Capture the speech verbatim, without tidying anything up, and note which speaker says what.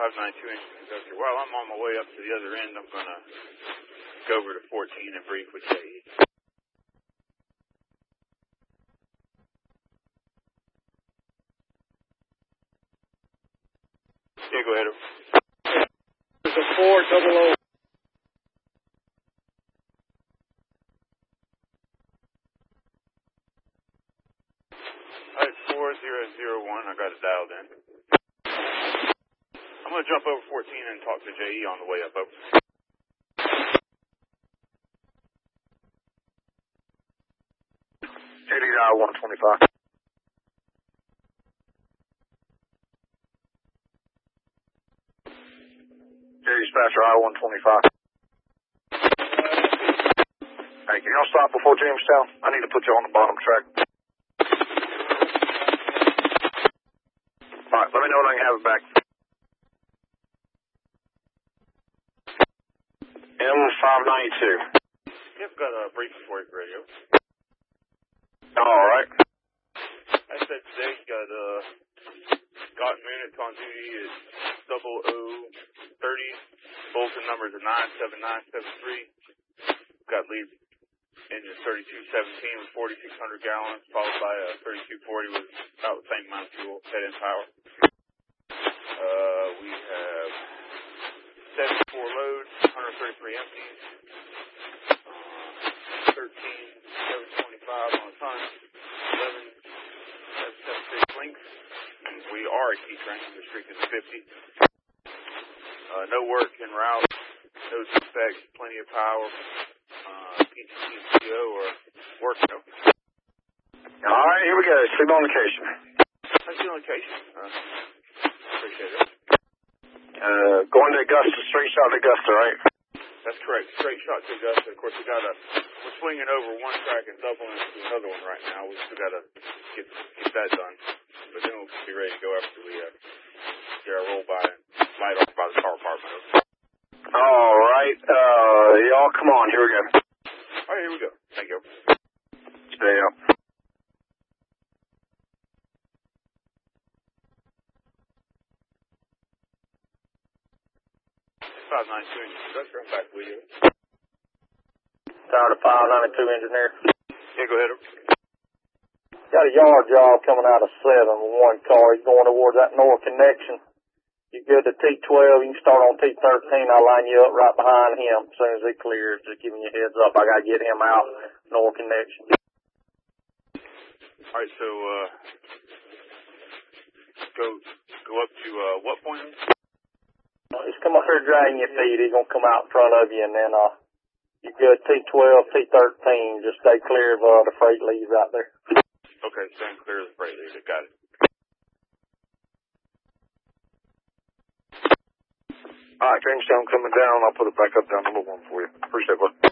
Speaker 1: five nine two engine conductor. While I'm on my way up to the other end, I'm going to go over to fourteen and brief with J E. Yeah, go ahead.
Speaker 2: It's a four double O.
Speaker 1: Alright, four zero zero one, I got it dialed in. I'm going to jump over fourteen and talk to J E on the way up. Over.
Speaker 2: J D I one twenty-five. J D Dispatcher I one twenty-five. Hey, can y'all stop before Jamestown? I need to put you on the bottom track. Alright, let me know when I can have it back. M five ninety-two.
Speaker 1: Yep, got a brief for you, radio.
Speaker 2: Alright.
Speaker 1: I said today, got uh, Scott Munich on duty is double O thirty. Bulletin numbers are nine seven nine seven three. Got lead engine thirty-two seventeen with forty-six hundred gallons, followed by a thirty-two forty with about the same amount of fuel, head-end power. Uh, we have seventy-four loads, one thirty-three empties, uh, thirteen seven twenty-five on a ton, eleven seven seventy-six links. We are a T-train, the streak is fifty. Uh, no work en route, no defects, plenty of power, uh, P T O or work no.
Speaker 2: Alright, here we go. Signal indication.
Speaker 1: That's the location. Uh, appreciate it.
Speaker 2: Uh, going to Augusta, straight shot to Augusta, right?
Speaker 1: That's correct. Straight shot to Augusta. Of course, we got to, we're swinging over one track and doubling into another one right now. We still got to get, get that done. But then we'll be ready to go after we uh, get our roll by and light off by the car apartment.
Speaker 2: All right. Uh, y'all, come on. Here we go.
Speaker 1: All right, here we go. Thank you.
Speaker 2: Stay up.
Speaker 1: five nine two instructor, I'm back with you.
Speaker 2: Tower to five ninety-two engineer.
Speaker 1: Yeah, go ahead.
Speaker 2: Got a yard job coming out of seven with one car. He's going towards that north connection. You good to T twelve, you can start on T thirteen. I'll line you up right behind him as soon as he clears. Just giving you a heads up. I got to get him out, north connection.
Speaker 1: All right, so uh, go go up to uh, what point?
Speaker 2: He's come up here dragging your feet. He's going to come out in front of you, and then uh, you good T twelve, T thirteen. Just stay clear of uh, the freight leaves out there.
Speaker 1: Okay, stand clear of the freight leaves. Got it.
Speaker 2: All right, Jamestown coming down. I'll put it back up down number one for you. Appreciate it, bud.